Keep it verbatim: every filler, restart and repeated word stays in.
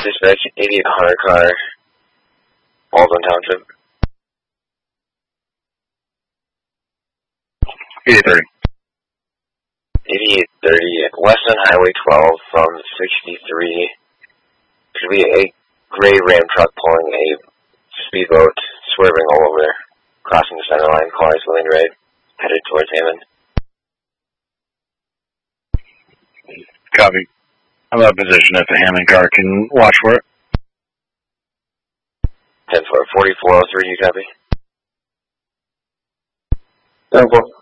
Dispatch eighty-eight Hunter car, Baldwin Township. eighty-eight thirty. eighty-eight thirty, Weston Highway twelve from sixty-three. Should be a gray Ram truck pulling a speedboat, swerving all over, crossing the center line, cars willing to ride, headed towards Hammond. Copy. I'm out of position if the Hammond car can watch for it. ten four, forty-four oh three, you copy? ten four.